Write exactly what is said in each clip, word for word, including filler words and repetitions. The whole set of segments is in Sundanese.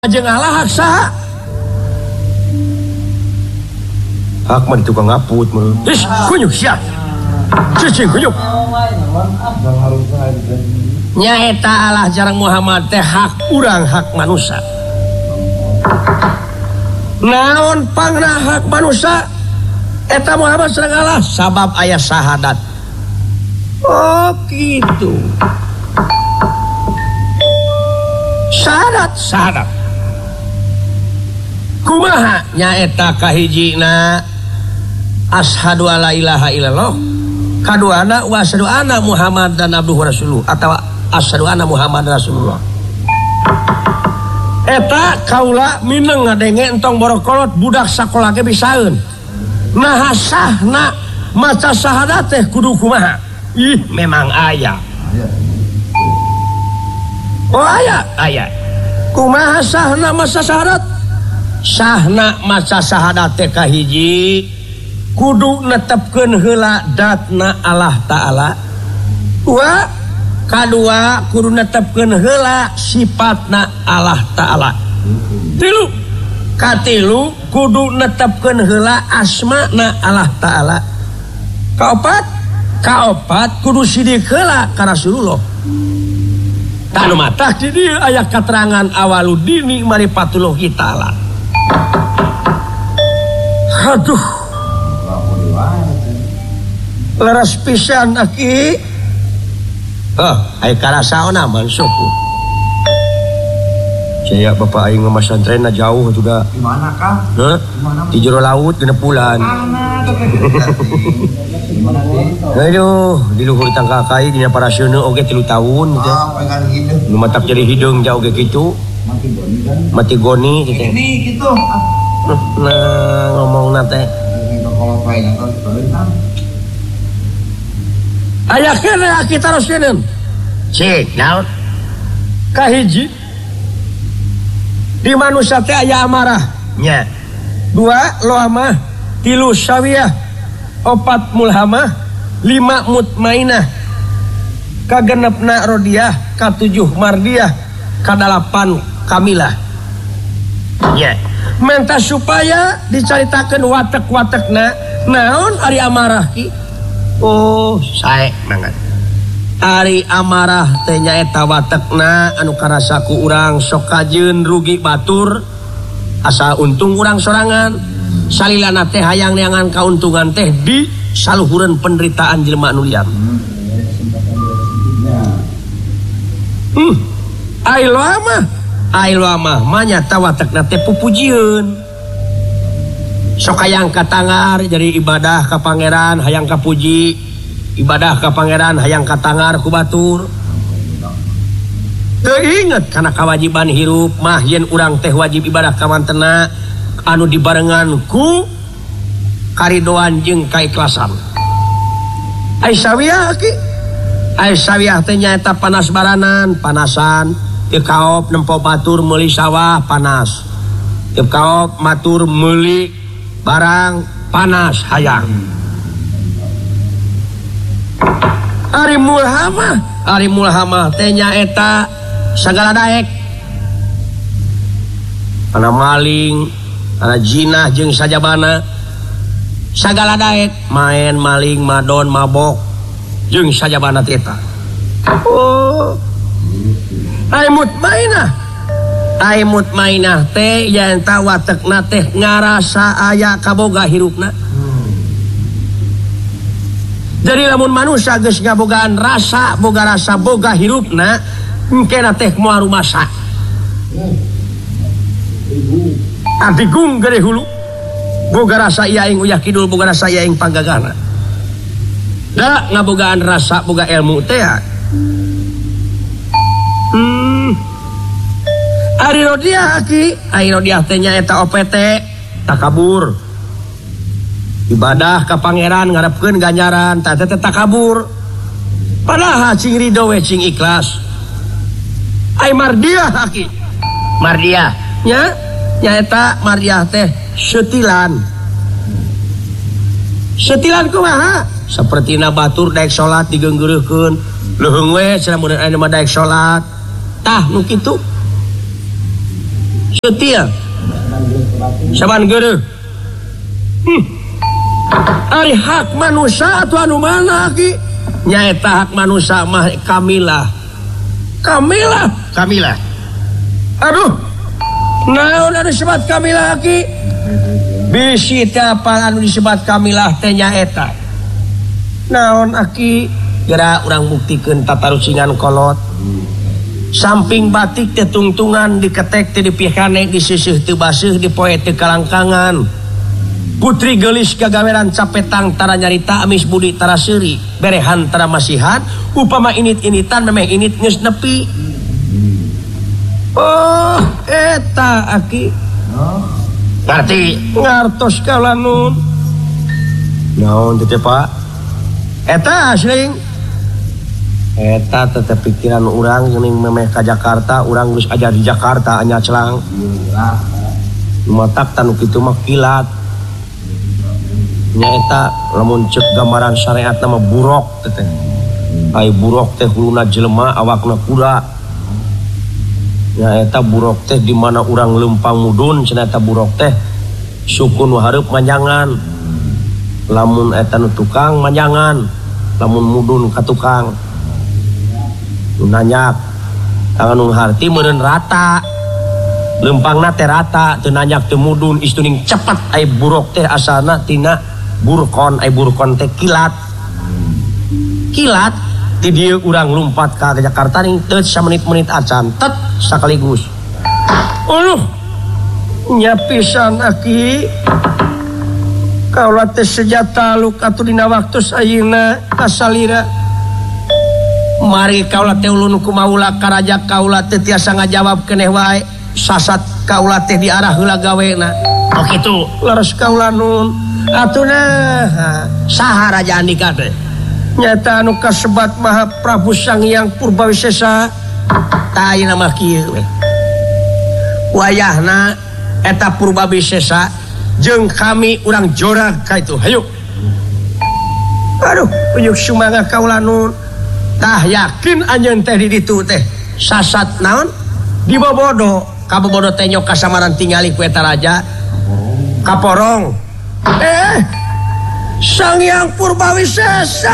Jeung ngalah hak saha? Hak mah tukang ngaput mah. Ih, kunyuk sia. Cicing kunyuk. Nya eta Allah jarang Muhammad teh hak urang hak manusia. Naon pangna hak manusia? Eta Muhammad sareng Allah sabab aya syahadat. Oh gitu. Syahadat, syahadat. Kumaha nyaeta kahijina asyhadu alla ilaha illallah, kaduana wa asyhadu anna Muhammadan abduhu rasuluh atawa asyhadu anna Muhammadan rasulullah. Eta kaula mineng ngadenge entong borokolot budak sakola ge bisaeun. Nah sahna maca syahadat teh kudu kumaha? Ih memang aya. Oh aya, aya. Kumaha sahna maca syahadat? Sahna maca syahadat teh kahiji kudu netepkeun heula datna Allah Ta'ala. Dua, kadua kudu netepkeun heula sifatna Allah Ta'ala. Tilu, katilu kudu netepkeun heula asmana Allah Ta'ala. Kaopat, kaopat kudu sidik heula ka Rasulullah. Tanu matah di dieu aya katerangan awaludini marifatullahi ta'ala. Aduh, leres pisan aki. Oh, ay karasaona man suku. Saya bapak aing mah santrenna jauh juga. Di mana kah? Heh? Di jero laut genep bulan. Aduh, di luhur tangka kai dina paraseuna oge tilu taun gitu. Nu matap jadi hidung jauh ge kitu. Mati goni gitu. Ini gitu. Nah ngomong nate ayah kena kita harus kenen cik naon kahiji di manusia teh aya amarah nya dua loamah tilu syawiyah opat mulhamah lima mutmainah kagenepna rodiyah katujuh mardiyah kadalapan kamilah nya menta supaya dicaritakeun watek-watekna naon ari amarah ki. Oh sae banget ari amarah teh nyaeta watekna anu karasa ku urang sok kajeun rugi batur asa untung urang sorangan salilana teh hayang neangan kauntungan teh di saluhureun penderitaan jelema anu liar. Hmm ai lama Ail mah manya tawatekna teh pupujieun. Sok hayang ka tangar jadi ibadah ka pangeran hayang ka puji, ibadah ka pangeran hayang ka tangar ku batur. Teu inget kana kewajiban hirup mah yen urang teh wajib ibadah ka mantena anu dibarengan ku karidoan jeung kaikhlasan. Ai sawiyah ki? Ai sawiyah teh nyaeta panas baranan, panasan. Teu kaop nempo batur meuli sawah panas. Teu kaop matur meuli barang panas hayang. Ari mulhamah, ari mulhamah teh nyaeta sagala daek. Ana maling, ana jinah jeung sajabana. Sagala daek main maling, madon, mabok jeung sajabana teh eta. Oh ai mutmainah ai mutmainah teh yen tawatekna teh ngarasa aya kaboga hirupna. Jadi lamun manusia geus ngabogaan rasa boga rasa boga hirupna engkena teh moal rumasa adigung gede hulu boga rasa ieu aing uyah kidul boga rasa ieu aing panggagana da ngabogaan rasa boga ilmu teh. Hmm. Ari rodiah aki, ari rodiah teh nyaeta O P T, takabur. Ibadah ka pangeran ngarepkeun ganjaran, tah teh takabur. Padahal cing ridho we cing ikhlas. Ai mardiah aki. Mardiah nya nyaeta mardiah teh setilan. Setilan kumaha? Sapertina batur daek salat digeunggeureukkeun, leuheung we cenah mun aya mah daek salat. Tah nu kitu setia saban geureuh hmm. Ari hak manusia atau anu mana ki nyaeta hak manusia mah Kamilah Kamilah Kamilah aduh naon anu disebut Kamilah ki bisi teh apa anu disebut Kamilah teh nyaeta naon aki geura urang buktikeun tatarusingan kolot samping batik teh tungtungan diketek teh dipihane disisih teu baseuh dipoe teu kalangkangan putri geulis gagaweran capetang tara nyarita amis budi tara seuri berehan tara masihan upama init-initan memeh init geus nepi oh eta aki ngarti ngartos kalanun naon teh Pak eta asling eta tetep pikiran urang geuning memeh ka Jakarta urang geus ajar di Jakarta anya celang matak tanu kitu mah kilat nyaeta lamun ceuk gambaran syariat nama burok teh ai burok teh huluna jelema awakna kuda nyaeta burok teh di mana urang leumpang mudun cenah eta burok teh sukun hareup manjangan lamun eta nu tukang manjangan lamun mudun ka tukang nanyak tangan nu harti meureun rata leumpangna teh rata teu nanyak teu mudun istuning cepet ai burok teh asalna tina burkon ai burkon teh kilat kilat di dieu urang lumpat ka Jakarta ning teu samenit-menit acan tet sakaligus uluh nya pisan aki kaula teh sejata luk atuh dina waktu ayeuna kasalira mari kaula teh ulun kumaula ka raja kaula teh tiasa ngajawab keneh wae sasat kaula teh diarah heula gawena oh kitu leres kaula nun atuna saha Raja Andika teh nyata anu kasebat Maha Prabu Sang Hyang Purbawisesa tah ayeuna mah kieu we wayahna eta Purbawisesa jeung kami urang jorag ka itu hayu aduh uyuk sumangga kaula nun tah yakin anjeun teh di ditu teh sasat naon dibobodo kabobodo teh nyok kasamaran tingali ku eta raja kaporong eh Sang Hyang Purbawisesa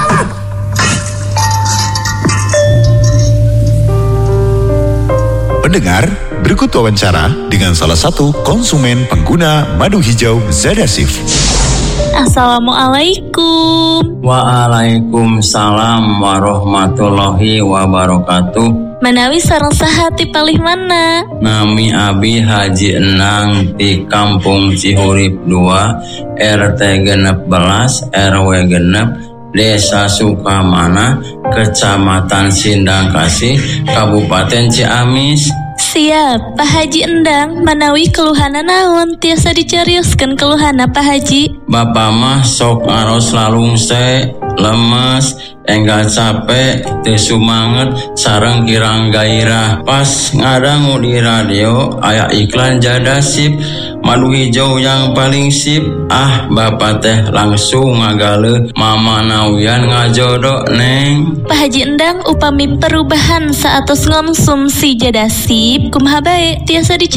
pendengar berikut wawancara dengan salah satu konsumen pengguna madu hijau Zadasif. Assalamualaikum. Waalaikumsalam warahmatullahi wabarakatuh. Manawi sareng saha ti palih mana? Nami Abi Haji Enang di Kampung Cihurip dua R T genep belas R W genep Desa Sukamana Kecamatan Sindang Kasih Kabupaten Ciamis. Siap, Pak Haji Endang, manawi keluhana naon tiasa dicarioskeun keluhana Pak Haji. Bapak mah sok ngaros lalungse, lemes, enggal capek, teu sumanget, sareng kirang gairah. Pas ngadangu di radio aya iklan Zadasif, madu hijau yang paling sip. Ah, Bapak teh langsung ngagale mama nawian ngajodo neng. Pak Haji Endang upami perubahan saatos ngonsumsi Zadasif kumaha bae tiasa